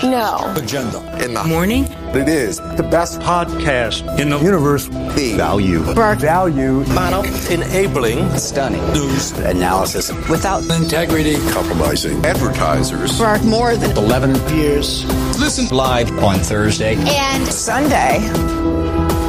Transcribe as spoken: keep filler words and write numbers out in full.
No. Agenda. In the morning. It is the best podcast in the universe. The value. Spark. Value. Model. Enabling. Stunning. News. Analysis. Without integrity. compromising. Advertisers. Spark more than eleven years. Listen live on Thursday and Sunday.